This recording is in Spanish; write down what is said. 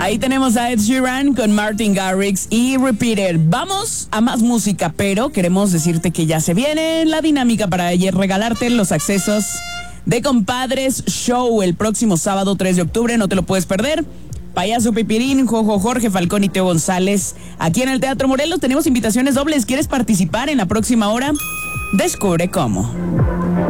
Ahí tenemos a Ed Sheeran con Martin Garrix y Repeated. Vamos a más música, pero queremos decirte que ya se viene la dinámica para regalarte los accesos de Compadres Show el próximo sábado 3 de octubre. No te lo puedes perder. Payaso Pipirín, Jojo, Jorge Falcón y Teo González. Aquí en el Teatro Morelos tenemos invitaciones dobles. ¿Quieres participar en la próxima hora? Descubre cómo.